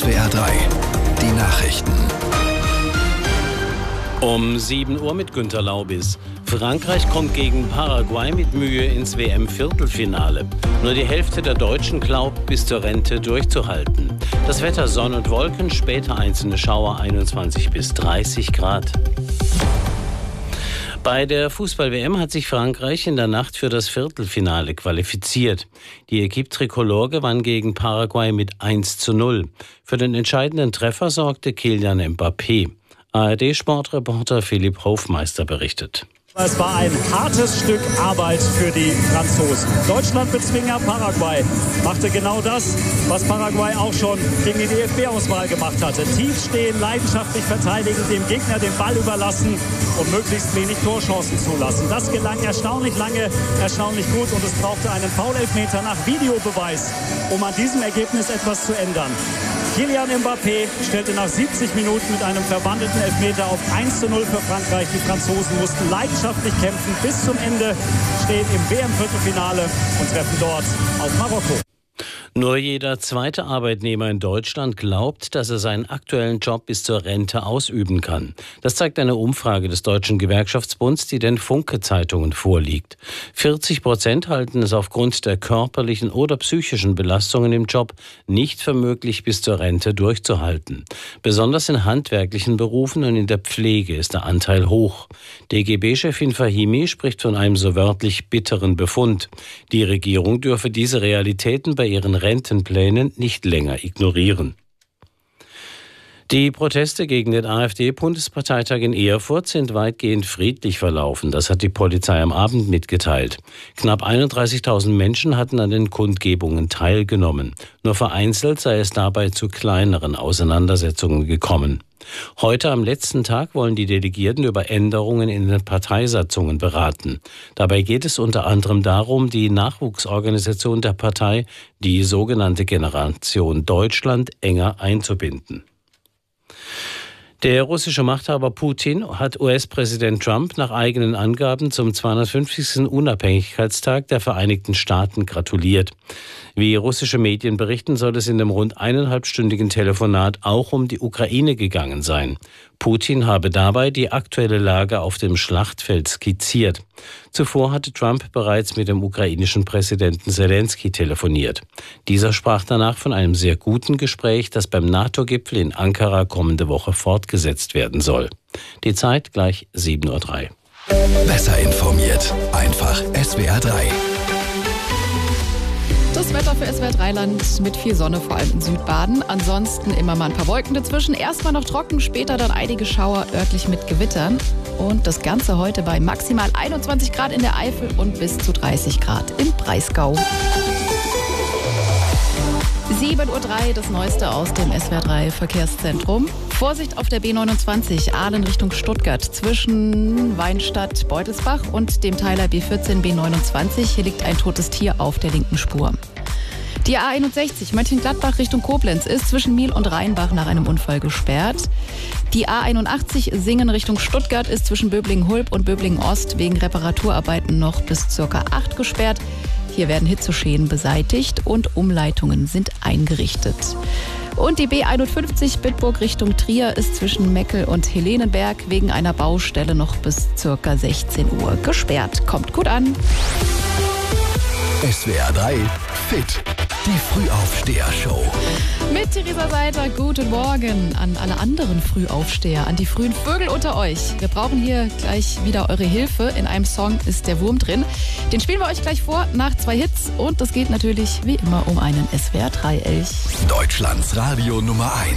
SWR 3, die Nachrichten. Um 7 Uhr mit Günter Laubis. Frankreich kommt gegen Paraguay mit Mühe ins WM-Viertelfinale. Nur die Hälfte der Deutschen glaubt, bis zur Rente durchzuhalten. Das Wetter: Sonne und Wolken, später einzelne Schauer, 21 bis 30 Grad. Bei der Fußball-WM hat sich Frankreich in der Nacht für das Viertelfinale qualifiziert. Die Equipe Tricolore gewann gegen Paraguay mit 1:0. Für den entscheidenden Treffer sorgte Kylian Mbappé. ARD-Sportreporter Philipp Hofmeister berichtet. Es war ein hartes Stück Arbeit für die Franzosen. Deutschland-Bezwinger Paraguay machte genau das, was Paraguay auch schon gegen die DFB-Auswahl gemacht hatte. Tief stehen, leidenschaftlich verteidigen, dem Gegner den Ball überlassen und möglichst wenig Torchancen zulassen. Das gelang erstaunlich lange, erstaunlich gut, und es brauchte einen Foul-Elfmeter nach Videobeweis, um an diesem Ergebnis etwas zu ändern. Kylian Mbappé stellte nach 70 Minuten mit einem verwandelten Elfmeter auf 1:0 für Frankreich. Die Franzosen mussten leidenschaftlich kämpfen bis zum Ende, stehen im WM-Viertelfinale und treffen dort auf Marokko. Nur jeder zweite Arbeitnehmer in Deutschland glaubt, dass er seinen aktuellen Job bis zur Rente ausüben kann. Das zeigt eine Umfrage des Deutschen Gewerkschaftsbunds, die den Funke-Zeitungen vorliegt. 40% halten es aufgrund der körperlichen oder psychischen Belastungen im Job nicht für möglich, bis zur Rente durchzuhalten. Besonders in handwerklichen Berufen und in der Pflege ist der Anteil hoch. DGB-Chefin Fahimi spricht von einem so wörtlich bitteren Befund. Die Regierung dürfe diese Realitäten bei ihren Rentenplänen nicht länger ignorieren. Die Proteste gegen den AfD-Bundesparteitag in Erfurt sind weitgehend friedlich verlaufen. Das hat die Polizei am Abend mitgeteilt. Knapp 31.000 Menschen hatten an den Kundgebungen teilgenommen. Nur vereinzelt sei es dabei zu kleineren Auseinandersetzungen gekommen. Heute, am letzten Tag, wollen die Delegierten über Änderungen in den Parteisatzungen beraten. Dabei geht es unter anderem darum, die Nachwuchsorganisation der Partei, die sogenannte Generation Deutschland, enger einzubinden. Der russische Machthaber Putin hat US-Präsident Trump nach eigenen Angaben zum 250. Unabhängigkeitstag der Vereinigten Staaten gratuliert. Wie russische Medien berichten, soll es in dem rund 1,5-stündigen Telefonat auch um die Ukraine gegangen sein. Putin habe dabei die aktuelle Lage auf dem Schlachtfeld skizziert. Zuvor hatte Trump bereits mit dem ukrainischen Präsidenten Zelensky telefoniert. Dieser sprach danach von einem sehr guten Gespräch, das beim NATO-Gipfel in Ankara kommende Woche fortgesetzt werden soll. Die Zeit gleich 7:03 Uhr. Besser informiert, einfach SWR 3. Das Wetter für SWR 3-Land mit viel Sonne, vor allem in Südbaden. Ansonsten immer mal ein paar Wolken dazwischen. Erstmal noch trocken, später dann einige Schauer, örtlich mit Gewittern. Und das Ganze heute bei maximal 21 Grad in der Eifel und bis zu 30 Grad im Breisgau. 7:03 Uhr, das Neueste aus dem SWR 3 Verkehrszentrum. Vorsicht auf der B29, Aalen Richtung Stuttgart, zwischen Weinstadt, Beutelsbach und dem Teiler B14, B29. Hier liegt ein totes Tier auf der linken Spur. Die A61 Mönchengladbach Richtung Koblenz ist zwischen Miel und Rheinbach nach einem Unfall gesperrt. Die A81 Singen Richtung Stuttgart ist zwischen Böblingen-Hulb und Böblingen-Ost wegen Reparaturarbeiten noch bis ca. 8 gesperrt. Hier werden Hitzeschäden beseitigt und Umleitungen sind eingerichtet. Und die B51 Bitburg Richtung Trier ist zwischen Meckel und Helenenberg wegen einer Baustelle noch bis ca. 16 Uhr gesperrt. Kommt gut an. SWR 3 Fit, die Frühaufsteher-Show. Mit Theresa Seiter, guten Morgen an alle anderen Frühaufsteher, an die frühen Vögel unter euch. Wir brauchen hier gleich wieder eure Hilfe. In einem Song ist der Wurm drin. Den spielen wir euch gleich vor nach 2 Hits. Und es geht natürlich wie immer um einen SWR 3 Elch. Deutschlands Radio Nummer 1.